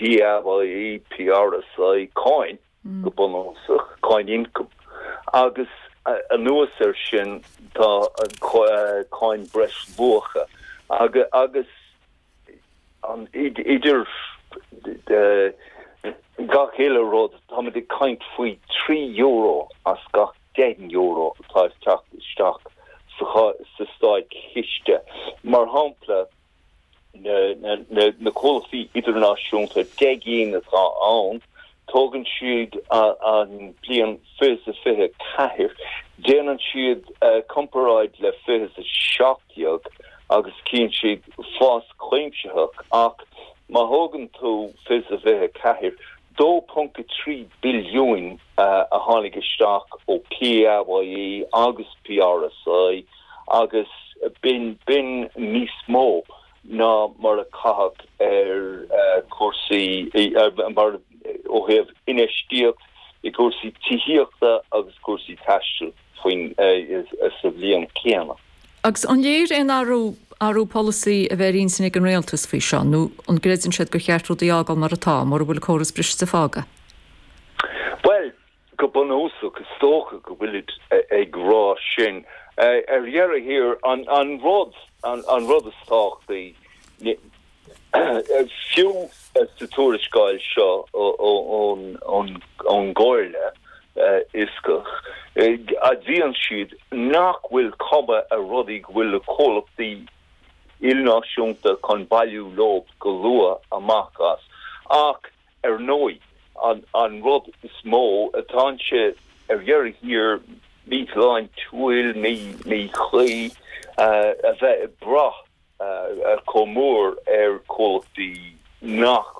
PAYE, PRSI, coin, go bonusach, coin income. Agus an nuas sin tá coin bres bucha. Agus an idir gach hele rod ha de kaint fui €3 as gach €10 tá stock sa staid hichte mar hapla na quality internationalta degin atá an togan siad an blian fis a fihe cahir déan siad comparáid le fis a shockjog agus cín siad fás claimseach ach ma hogan tú fis a fihe cahir 2.3 billion a hálige stock ó PAYE agus PRSI agus bin níos mó ná mar a cahag cuasaí mar ó heh inestíocht I cuasaí tíhíochta agus cuasaí taistil faoin sa bhliain céanna. Agus an léir in arú policy a bheith rinsinnig an réaltas fao seo, nó an gréidir siad go cheartrú diagal mar atá, mar bhfuil choras briste fága? Well, go bonósa go stócha go bhfuil ag rá sin. Dhearra hir an rud a stáchtaí fiú sa túriscáil seo ón gáirle iscach. A bhíonn siad nach bhfuil cobba a rudaigh bhfuil le cólachtaí ilnáisiúnta chun bailú lob go lua amachchas. Ach nói an rud is mó atá sé dhearra hir míláin túil mí chlí a bheith brath comór cólachtaí nach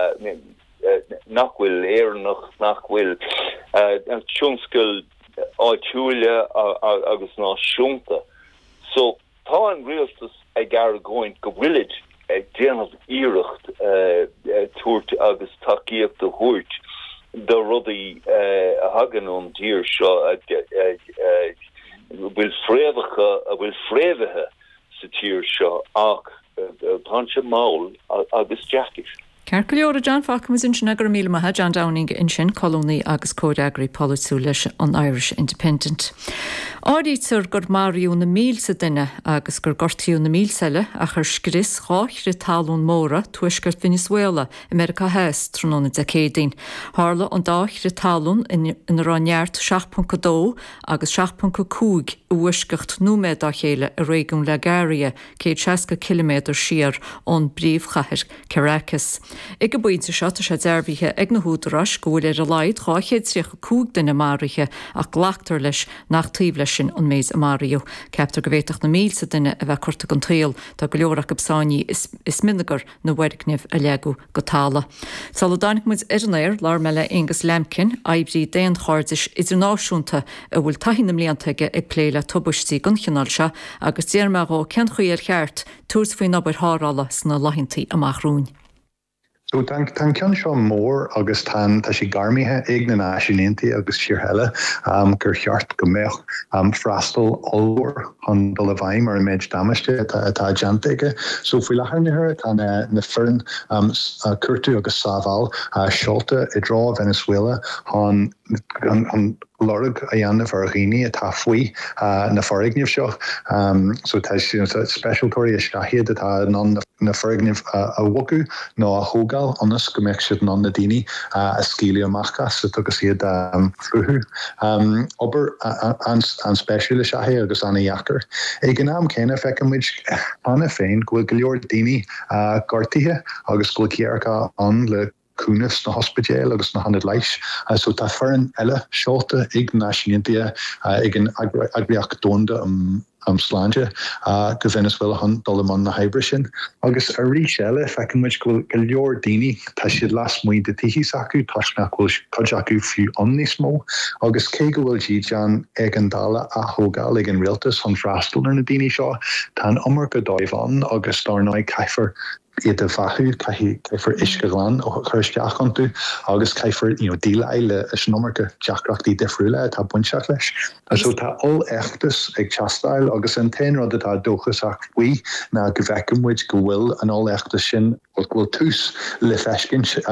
bhfuil éarnach nach bhfuil tionscail áitiúile agus náisiúnta. So tá an rialtas ag gar going go bhfuilid déanamh iirecht tuairt agus takeíocht a thuairt do rudaí a hagan ón dír seo bhfuil fréimhethe sa tír seo ach tá sé máil agus jackis. Ceir go leor a John Falcon in sin agur míle maithe John Downing in sin colónaí agus códagri policy leis an Irish Independent. Áirítar gur mariú na mílsa duine agus gur gortaíú na mílsile a chur scris cháithre talún móra tuaisgurt Venezuela America Heas tróna decédain. Hála an dáithre talún in ráneart 6.2 agus 6.2 uisgacht núméid a chéile a réigiún Lagaria 160 km siar ón bríomhchathir Caracas. Ig go buinte seo sé dearbhíthe ag na húdarás go bhfuil a leid cháchéad tríocha cúg duine marithe ach ghlaachtar leis nach taobh leis sin an méid a Mario. Ceaptar go bhéiteach na mílsa duine a bheith chuirta an tréal tá go leorach go bsáinní is minigar na bhairicnimh a leagú go tála. Sala dánig muid ar an éir lár meile Angus Lemkin aibrí déan cháirdis idirnáisiúnta a bhfuil taithna mlíontaige ag pléile tubaistí guncheanál se agus déarmagó cean chuí ar cheart tús faoin nabair hárála sna lahintaí amachrún. So tan cean seo mór agus tá sí garmithe ag na náisiúntaí agus tíorthaile gur cheart go mbeadh freastal allúir chun do le bhaim ar méid damáiste atá deantaige. So faoi letharnithe tá na foireann curtú agus sábháil seolta i drá Venezuela an lorg a dhéanamh ar a ghaoine atá faoi na foirigneamh seo. So tá specialtóirí isteachiad atá na foirigneamh a bhuacu nó a thógáil anas go mbeadh siad ná na daoine a scílí amachchas agus iad fruthú. Aber an speisiúil isteachi agus anna dheachtar. Ag an am céine feicimid anna féin go bhfuil go leor daoine gortaithe agus go cearcha an le cúnas na hospidéal agus na hanad leis. So tá foireann eile seolta ag náisiúntaí ag an agriach dónda sláinte go Venezuela han dolamán na heibre sin. Agus a rí seile feicimid go leor daoine tá siad las muoin de tithís acu táisna bhfuil chuid acu fiú omnís mó. Agus cé go bhfuil ddíjan ag an dála a thógáil ag an rialtas an freastal ar na daoine seo tá umar go dóibhán agus darnáid caithfar iad a bhathú caithfar isce glan ó chuirsteach an tú agus caithfar díla eile is nómar go deachreachtaí difriúile tá buinteach leis. So tá all eachtas ag teastáil agus an tain rud atá dóchas ach faoi na go bhfeicimid go bhfuil an all eachtas sin bhfuil tús le feiscin